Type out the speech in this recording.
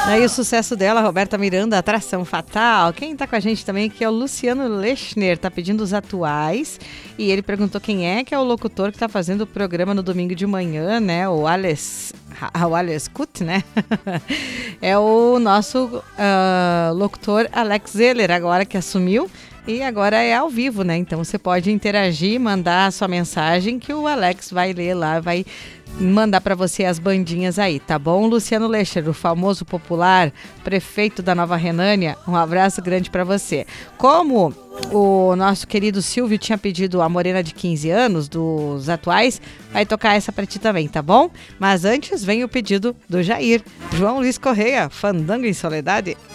Aí o sucesso dela, Roberta Miranda, Atração Fatal. Quem tá com a gente também aqui é o Luciano Lechner, tá pedindo os atuais. E ele perguntou quem é que é o locutor que tá fazendo o programa no domingo de manhã, né? O Ales Kut, né? É o nosso locutor Alex Zeller, agora que assumiu. E agora é ao vivo, né? Então você pode interagir, mandar a sua mensagem que o Alex vai ler lá, vai mandar para você as bandinhas aí, tá bom? Luciano Lecher, o famoso popular prefeito da Nova Renânia, um abraço grande para você. Como o nosso querido Silvio tinha pedido a Morena de 15 anos, dos atuais, vai tocar essa para ti também, tá bom? Mas antes vem o pedido do Jair, João Luiz Correia, Fandango em Soledade.